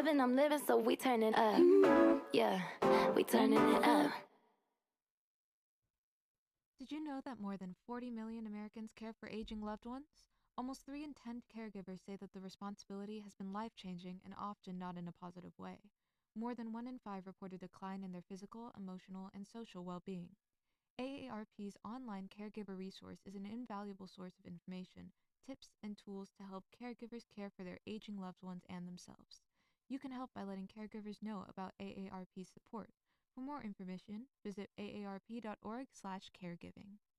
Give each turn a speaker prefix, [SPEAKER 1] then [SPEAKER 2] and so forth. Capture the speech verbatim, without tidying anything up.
[SPEAKER 1] loving, I'm living, so we turning up. Yeah, we turning it up.
[SPEAKER 2] Did you know that more than forty million Americans care for aging loved ones? Almost three in ten caregivers say that the responsibility has been life changing and often not in a positive way. More than one in five report a decline in their physical, emotional, and social well being. A A R P's online caregiver resource is an invaluable source of information, tips, and tools to help caregivers care for their aging loved ones and themselves. You can help by letting caregivers know about A A R P's support. For more information, visit aarp dot org slash caregiving.